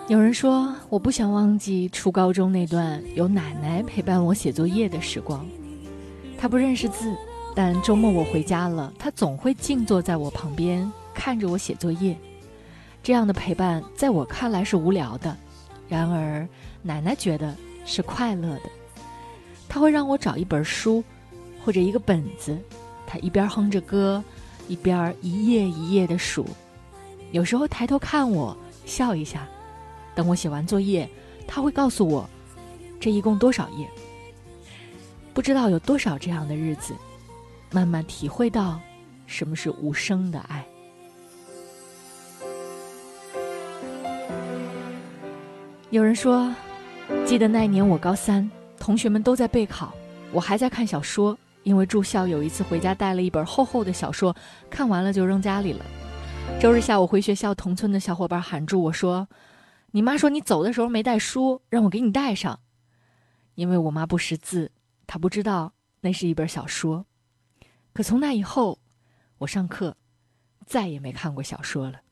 有人说，我不想忘记初高中那段有奶奶陪伴我写作业的时光。她不认识字，但周末我回家了，她总会静坐在我旁边，看着我写作业。这样的陪伴在我看来是无聊的，然而奶奶觉得是快乐的。她会让我找一本书或者一个本子，她一边哼着歌，一边一页一页地数，有时候抬头看我，笑一下。等我写完作业，她会告诉我这一共多少页。不知道有多少这样的日子，慢慢体会到什么是无声的爱。有人说，记得那年我高3，同学们都在备考，我还在看小说，因为住校有一次回家带了一本厚厚的小说，看完了就扔家里了。周日下午回学校，同村的小伙伴喊住我说，你妈说你走的时候没带书，让我给你带上。因为我妈不识字，她不知道那是一本小说。可从那以后，我上课再也没看过小说了。